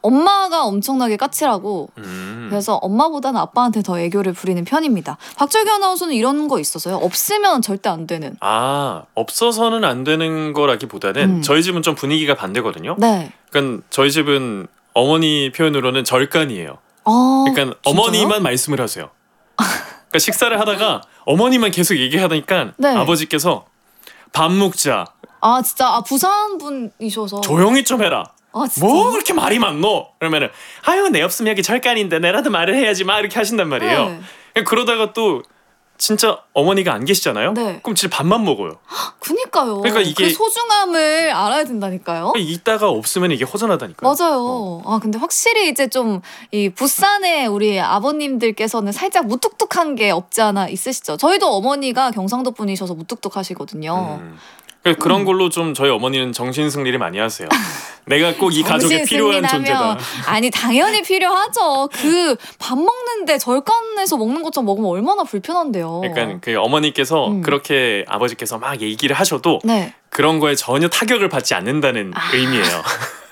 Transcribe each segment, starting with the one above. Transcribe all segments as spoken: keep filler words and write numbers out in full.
엄마가 엄청나게 까칠하고 음. 그래서 엄마보다는 아빠한테 더 애교를 부리는 편입니다. 박철규 아나운서는 이런 거 있어서요? 없으면 절대 안 되는. 아, 없어서는 안 되는 거라기보다는 음. 저희 집은 좀 분위기가 반대거든요. 네. 그러니까 저희 집은 어머니 표현으로는 절간이에요. 어, 그러니까 진짜요? 어머니만 말씀을 하세요. 그러니까 식사를 하다가 어머니만 계속 얘기하니까 네. 아버지께서 밥 먹자. 아 진짜 아 부산 분이셔서 조용히 좀 해라. 아 진짜? 뭐 그렇게 말이 많노? 그러면은 아유 내 없으면 여기 절간인데 내라도 말을 해야지 막 이렇게 하신단 말이에요. 네. 그러다가 또 진짜 어머니가 안 계시잖아요. 네. 그럼 진짜 밥만 먹어요. 그니까요. 그러니까 이게- 그 소중함을 알아야 된다니까요. 이따가 없으면 이게 허전하다니까요. 맞아요. 아 근데 확실히 이제 좀 이 부산의 우리 아버님들께서는 살짝 무뚝뚝한 게 없지 않아 있으시죠. 저희도 어머니가 경상도 분이셔서 무뚝뚝하시거든요. 음. 그래서 그런 걸로 좀 저희 어머니는 정신 승리를 많이 하세요. 내가 꼭 이 가족에 필요한 존재다. 아니 당연히 필요하죠. 그 밥 먹는데 절간에서 먹는 것처럼 먹으면 얼마나 불편한데요. 그러니까 그 어머니께서 음. 그렇게 아버지께서 막 얘기를 하셔도 네. 그런 거에 전혀 타격을 받지 않는다는 아. 의미예요.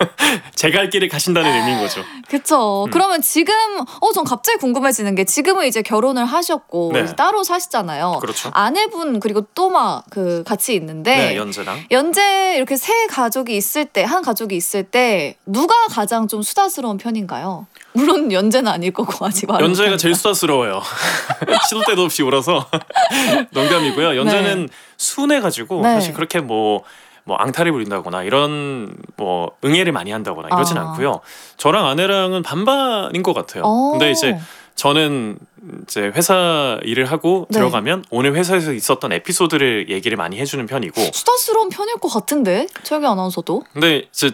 제 갈 길을 가신다는 의미인 거죠. 그쵸. 음. 그러면 지금 어 전 갑자기 궁금해지는 게 지금은 이제 결혼을 하셨고 네. 이제 따로 사시잖아요. 그렇죠. 아내분 그리고 또마 그 같이 있는데 네, 연재랑. 연재 이렇게 세 가족이 있을 때 한 가족이 있을 때 누가 가장 좀 수다스러운 편인가요? 물론 연재는 아닐 거고 아직 말을 연재가 못하니까. 제일 수다스러워요. 시도 때도 없이 울어서 농담이고요. 연재는 순해가지고 네. 사실 그렇게 뭐. 뭐 앙탈을 부린다거나 이런 뭐 응애를 많이 한다거나 이러진 아. 않고요. 저랑 아내랑은 반반인 것 같아요. 어. 근데 이제 저는 이제 회사 일을 하고 네. 들어가면 오늘 회사에서 있었던 에피소드를 얘기를 많이 해주는 편이고. 수다스러운 편일 것 같은데 철기 아나운서도. 근데 이제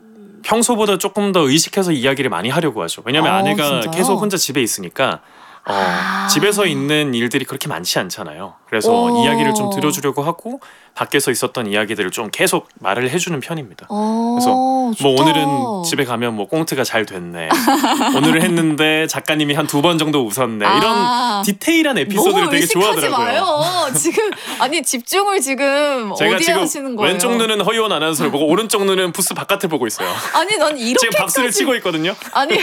평소보다 조금 더 의식해서 이야기를 많이 하려고 하죠. 왜냐면 아, 아내가 진짜요? 계속 혼자 집에 있으니까 어, 아. 집에서 있는 일들이 그렇게 많지 않잖아요. 그래서 오. 이야기를 좀 들어주려고 하고 밖에서 있었던 이야기들을 좀 계속 말을 해주는 편입니다. 어, 그래서 뭐 좋다. 오늘은 집에 가면 뭐 꽁트가 잘 됐네. 오늘은 했는데 작가님이 한 두 번 정도 웃었네. 이런 아. 디테일한 에피소드를 너무 되게 의식하지 좋아하더라고요. 마요. 지금 아니 집중을 지금 제가 어디에 지금 하시는 거예요? 왼쪽 눈은 허이원 아나운서를 보고 오른쪽 눈은 부스 바깥을 보고 있어요. 아니 난 이렇게까지 지금 박수를 치고 있거든요. 아니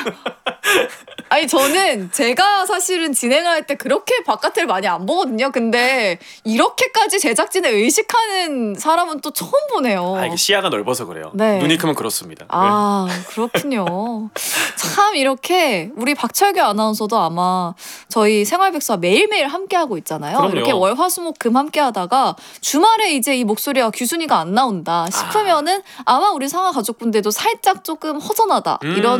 아니 저는 제가 사실은 진행할 때 그렇게 바깥을 많이 안 보거든요. 근데 이렇게까지 제작진을 의식하는 사람은 또 처음 보네요. 아, 이게 시야가 넓어서 그래요. 네. 눈이 크면 그렇습니다. 아 그렇군요. 참 이렇게 우리 박철규 아나운서도 아마 저희 생활백수와 매일매일 함께하고 있잖아요. 그럼요. 이렇게 월화수목금 함께하다가 주말에 이제 이 목소리와 규순이가 안 나온다 싶으면은 아마 우리 상하 가족분들도 살짝 조금 허전하다 음. 이런